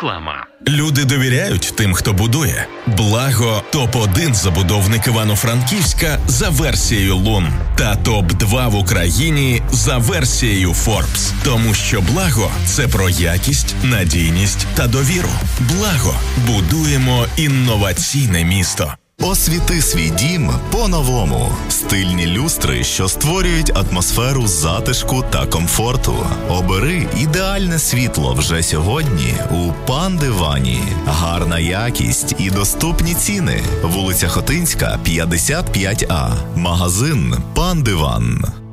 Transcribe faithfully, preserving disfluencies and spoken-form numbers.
Реклама. Люди довіряють тим, хто будує. Благо – топ один забудовник Івано-Франківська за версією Лун та топ два в Україні за версією Forbes. Тому що Благо – це про якість, надійність та довіру. Благо – будуємо інноваційне місто. Освіти свій дім по-новому. Стильні люстри, що створюють атмосферу затишку та комфорту. Обери ідеальне світло вже сьогодні у Пан Дивані. Гарна якість і доступні ціни. Вулиця Хотинська, п'ятдесят п'ять А. Магазин Пан Диван.